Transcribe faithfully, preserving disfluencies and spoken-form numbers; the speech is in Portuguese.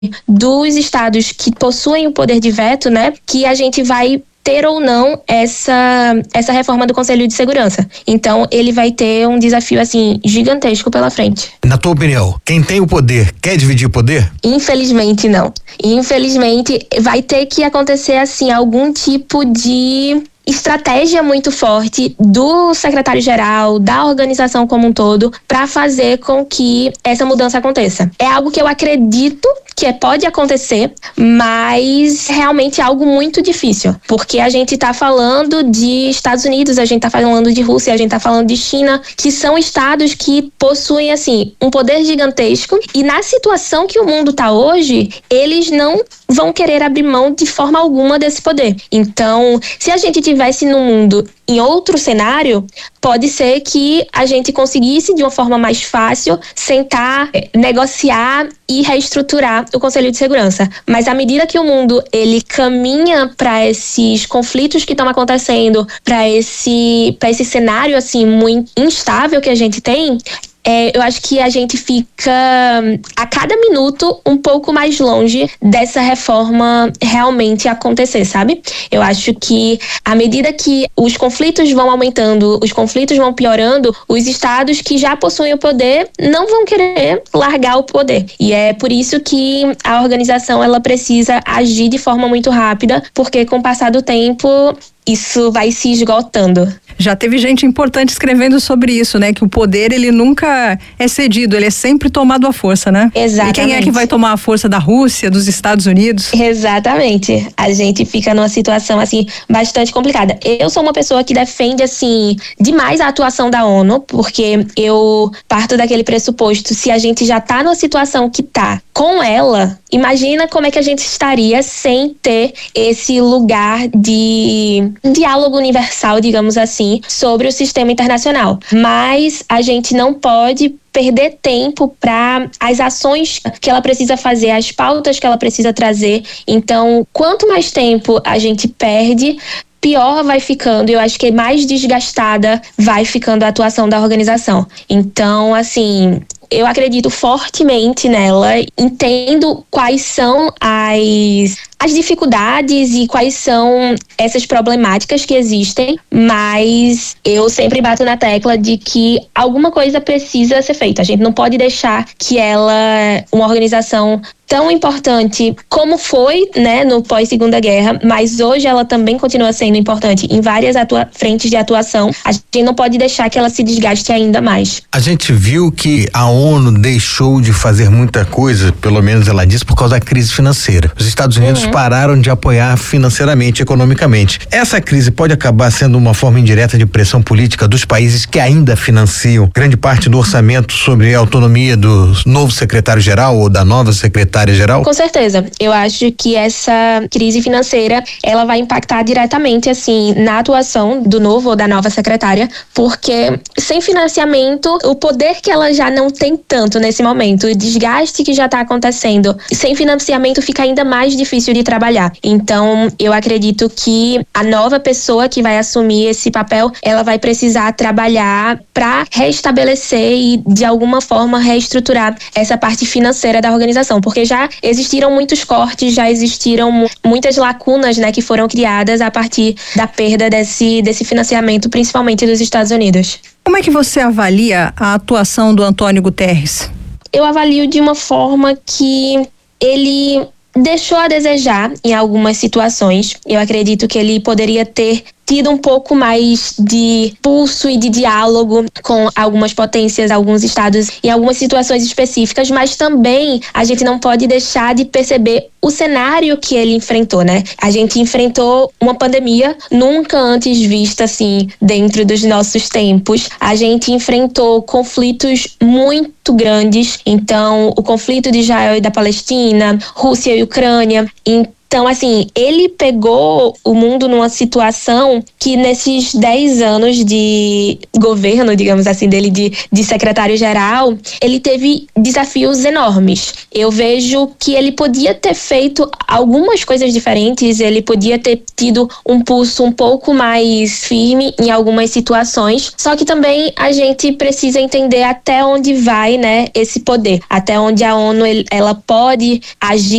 dos estados que possuem o poder de veto, né, que a gente vai ter ou não essa, essa reforma do Conselho de Segurança. Então, ele vai ter um desafio, assim, gigantesco pela frente. Na tua opinião, quem tem o poder quer dividir o poder? Infelizmente, não. Infelizmente, vai ter que acontecer, assim, algum tipo de estratégia muito forte do secretário-geral, da organização como um todo, para fazer com que essa mudança aconteça. É algo que eu acredito que pode acontecer, mas realmente é algo muito difícil, porque a gente está falando de Estados Unidos, a gente está falando de Rússia, a gente está falando de China, que são estados que possuem, assim, um poder gigantesco, e na situação que o mundo está hoje, eles não vão querer abrir mão de forma alguma desse poder. Então, se a gente tivesse no mundo em outro cenário, pode ser que a gente conseguisse de uma forma mais fácil sentar, negociar e reestruturar o Conselho de Segurança. Mas à medida que o mundo ele caminha para esses conflitos que estão acontecendo, para esse, para esse cenário assim muito instável que a gente tem, É, eu acho que a gente fica a cada minuto um pouco mais longe dessa reforma realmente acontecer, sabe? Eu acho que à medida que os conflitos vão aumentando, os conflitos vão piorando, os estados que já possuem o poder não vão querer largar o poder. E é por isso que a organização ela precisa agir de forma muito rápida, porque com o passar do tempo isso vai se esgotando. Já teve gente importante escrevendo sobre isso, né? Que o poder, ele nunca é cedido, ele é sempre tomado à força, né? Exatamente. E quem é que vai tomar a força da Rússia, dos Estados Unidos? Exatamente. A gente fica numa situação, assim, bastante complicada. Eu sou uma pessoa que defende, assim, demais a atuação da ONU, porque eu parto daquele pressuposto, se a gente já tá numa situação que tá com ela, imagina como é que a gente estaria sem ter esse lugar de diálogo universal, digamos assim, sobre o sistema internacional. Mas a gente não pode perder tempo para as ações que ela precisa fazer, as pautas que ela precisa trazer. Então, quanto mais tempo a gente perde, pior vai ficando. Eu acho que mais desgastada vai ficando a atuação da organização. Então, assim, eu acredito fortemente nela, entendo quais são as, as dificuldades e quais são essas problemáticas que existem, mas eu sempre bato na tecla de que alguma coisa precisa ser feita. A gente não pode deixar que ela, uma organização tão importante como foi, né, no pós-Segunda Guerra, mas hoje ela também continua sendo importante em várias atua- frentes de atuação. A gente não pode deixar que ela se desgaste ainda mais. A gente viu que a ONU deixou de fazer muita coisa, pelo menos ela disse, por causa da crise financeira. Os Estados Unidos uhum. pararam de apoiar financeiramente, economicamente. Essa crise pode acabar sendo uma forma indireta de pressão política dos países que ainda financiam grande parte do orçamento sobre a autonomia do novo secretário-geral ou da nova secretária geral? Com certeza. Eu acho que essa crise financeira, ela vai impactar diretamente, assim, na atuação do novo ou da nova secretária, porque sem financiamento, o poder que ela já não tem tanto nesse momento, o desgaste que já está acontecendo, sem financiamento fica ainda mais difícil de trabalhar. Então, eu acredito que a nova pessoa que vai assumir esse papel, ela vai precisar trabalhar para restabelecer e, de alguma forma, reestruturar essa parte financeira da organização, porque já existiram muitos cortes, já existiram muitas lacunas, né, que foram criadas a partir da perda desse, desse financiamento, principalmente dos Estados Unidos. Como é que você avalia a atuação do Antônio Guterres? Eu avalio de uma forma que ele deixou a desejar em algumas situações. Eu acredito que ele poderia ter tido um pouco mais de pulso e de diálogo com algumas potências, alguns estados em algumas situações específicas, mas também a gente não pode deixar de perceber o cenário que ele enfrentou, né? A gente enfrentou uma pandemia nunca antes vista, assim, dentro dos nossos tempos. A gente enfrentou conflitos muito grandes, então o conflito de Israel e da Palestina, Rússia e Ucrânia, em Então, assim, ele pegou o mundo numa situação que nesses dez anos de governo, digamos assim, dele de, de secretário-geral, ele teve desafios enormes. Eu vejo que ele podia ter feito algumas coisas diferentes, ele podia ter tido um pulso um pouco mais firme em algumas situações, só que também a gente precisa entender até onde vai, né, esse poder, até onde a ONU ela pode agir